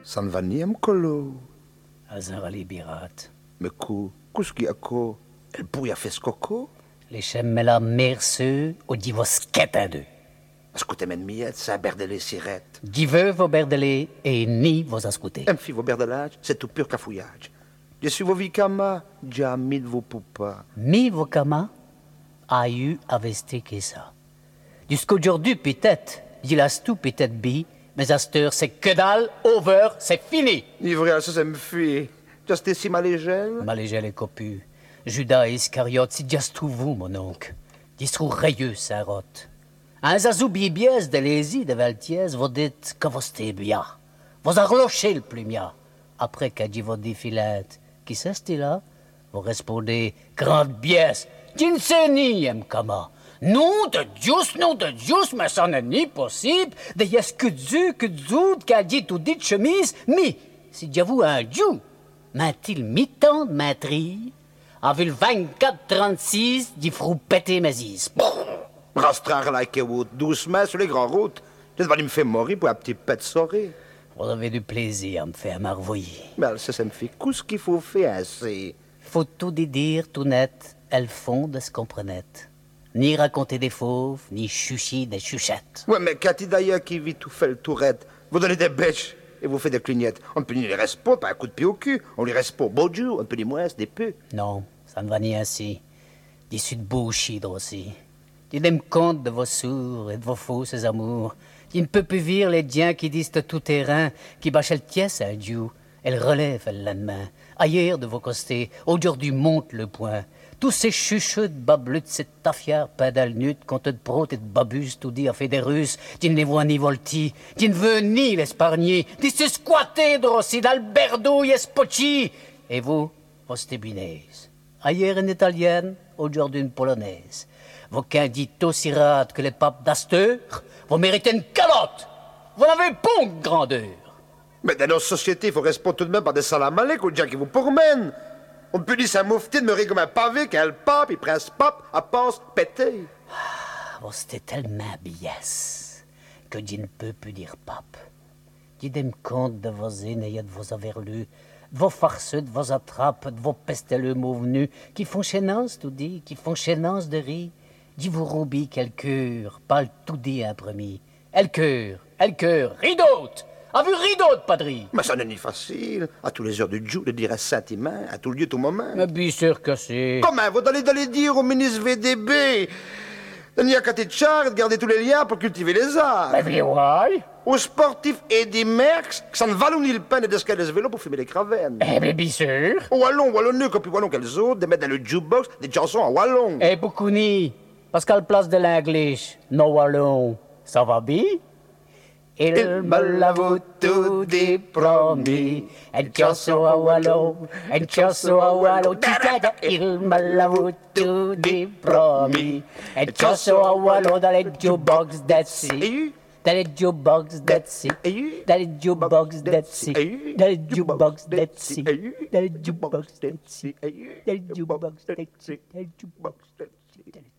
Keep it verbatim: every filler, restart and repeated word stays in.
San va ni am colo. Azarali birat. Me cu, cuschi a co, el pui a fes coco? Les chemmela merseux au divos sketin d'eux. Ascoltem en miet, sa berdele siret. Diveux vos berdele et ni vos ascouter. Em fi vo berdelage, c'est tout pur cafouillage. Je suis vos vicama, già mit vos poupa. Mi vos kama a eu aveste que ça. Jusqu'aujourd'hui peut-être, dilas tout peut-être bi, mais à cette heure c'est que dalle, over, c'est fini. Ivrea, ça, ça me fuit. Just ici malégel. Malégel et copu. Judas et Iscariote, c'est just tout vous, mon oncle. Distrou rayeux, sarotte. Un zazou bibiès de lési de Valtiès, vous dites que vous stez bien. Vous arlochez le plumia. Après qu'a dit votre défilette, qui c'est là? Vous répondez, grande biès, d'une ni kama. Non de Dieu, non de Dieu, mais ça n'est ni possible. De yes que Dieu, que Dieu, qu'a dit tout dit chemise, mais, si j'avoue un Dieu, m'a-t-il mi-temps de maîtrise? Avec le vingt-quatre trente-six, d'y frou péter mes is. Rastrar like wood, doucement sur les grandes routes. Je vais me faire mourir pour un petit pet soré. Vous avez du plaisir à me faire marvoyer. Mais ça, ça me fait coup ce qu'il faut faire, c'est... Faut tout dire, tout net, elles font de ce qu'on prenait. Ni raconter des fauves, ni chucher des chuchettes. Ouais, mais Cathy d'ailleurs qui vit tout fait le tourette, vous donnez des bêches et vous faites des clignettes. On ne peut ni les respecter par un coup de pied au cul. On les reste pas beau Dieu, on peut les moins, des peu. Non, ça ne va ni ainsi. D'issue de bullshit aussi. Tenez compte de vos sourds et de vos fausses amours. Il ne peut plus vire les diens qui disent de tout terrain, qui bâchent le tiès à Dieu. Elle relève le lendemain. Ailleurs de vos costés, aujourd'hui monte le point. Tous ces chuchots de bablutes, cette tafière pédale-nut, contre de protes et de babus, tout dit à fait des Russes, qui ne les voit ni volti, qui ne veut ni l'espargner, qui se squatter drossi d'Alberdo et Spocci. Et vous, vos stébinaises. Ailleurs une italienne, aujourd'hui une polonaise. Vos candides aussi rares que les papes d'Asteur, vous méritez une calotte. Vous n'avez pas une grandeur. Mais dans nos sociétés, il faut répondre tout de même par des salamalek aux gens qui vous pourmènent. On peut dire ça moufti de me rire comme un pavé qu'un pape, il prince pape, à passe pété. Ah, vous c'était tellement biès que je ne peux plus dire pape. Dites-moi compte de vos aînés et de vos averlus, de vos farceux, de vos attrapes, de vos pesteleux mauvenus, qui font chénance, tout dit, qui font chénance de riz. Dis vous roubis quel cœur, parle tout dit un premier. El cœur, el cœur, rideau, a vu rideau de padri. Mais ça n'est ni facile, à tous les heures du jour, de dire à sentiment, à tout lieu, tout moment. Mais bien sûr que c'est. Comment vous allez d'aller dire au ministre V D B? Il n'y a qu'à de char et de garder tous les liens pour cultiver les arts. Mais bien ouais. Aux sportifs et des mercs, que ça ne valent ni le pain et d'escalader ce vélo pour fumer les cravennes. Eh bien, bien sûr. Au wallon, wallonneux, comme plus wallon qu'elles autres, de mettre dans le jukebox des chansons en wallon. Eh, beaucoup ni. Parce qu'à la place de l'anglais, no wallon, ça va bien? Il me l'avoue tout dit promis, une chanson à wallon, une chanson à wallon, il me l'avoue tout dit promis, une chanson à wallon dans les jukebox that's it. Dans les jukebox that's it. Dans les jukebox that's it. Dans les jukebox that's it. Dans les jukebox that's it. Dans les jukebox that's it. Dans les jukebox that's it.